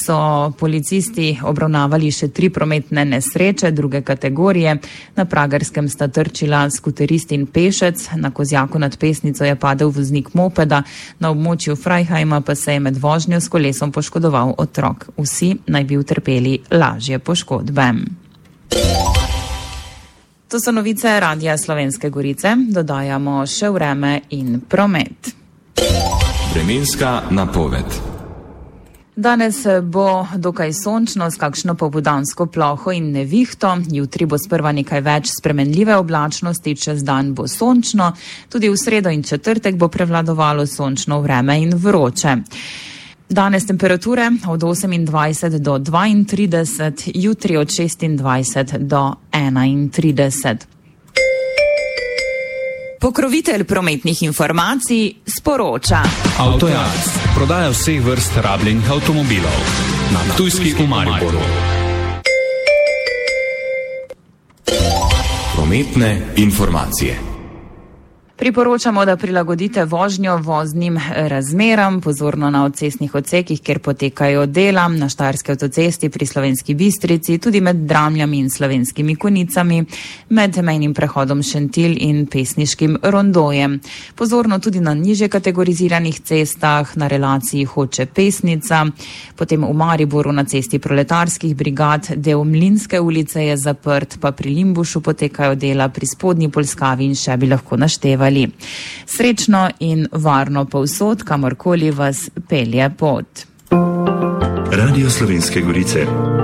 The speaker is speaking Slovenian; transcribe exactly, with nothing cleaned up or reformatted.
so policisti obravnavali še tri prometne nesreče druge kategorije. Na Pragerskem sta trčila skuterist in pešec, na Kozjaku nad Pesnico je padel voznik mopeda, na območju Freihajma pa se je med vožnjo s kolesom poškodoval otrok. Vsi naj bi utrpeli lažje poškodbe. To so novice Radia Slovenske Gorice. Dodajamo še vreme in promet. Vremenska napoved. Danes bo dokaj sončno s kakšno popoldansko ploho in nevihto. Jutri bo sprva nekaj več spremenljive oblačnosti, čez dan bo sončno. Tudi v sredo in četrtek bo prevladovalo sončno vreme in vroče. Danes temperature od osemindvajset do dvaintrideset, jutri od šestindvajset do enaintrideset. Pokrovitelj prometnih informacij sporoča. Avtojaz, prodaja vseh vrst rabljenih avtomobilov. Na Ptujski v Mariboru. Prometne informacije. Priporočamo, da prilagodite vožnjo voznim razmeram, pozorno na odcestnih odsekih, kjer potekajo dela, na Štajerski avtocesti pri Slovenski Bistrici, tudi med Dramljami in Slovenskimi Konicami, med mejnim prehodom Šentilj in Pesniškim rondojem. Pozorno tudi na nižje kategoriziranih cestah, na relaciji Hoče-Pesnica, potem v Mariboru na cesti Proletarskih brigad, del Mlinske ulice je zaprt, pa pri Limbušu potekajo dela, pri Spodnji Polskavi in še bi lahko naštevali. Srečno in varno povsod, kamorkoli vas pelje pot. Radio Slovenske Gorice.